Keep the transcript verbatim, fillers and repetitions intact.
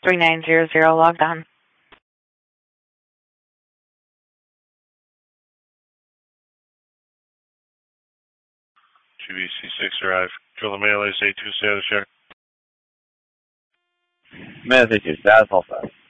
three nine zero zero logged on. G B C six arrived. Control the mail is A two, stay on the check. Mail is A two, status all set.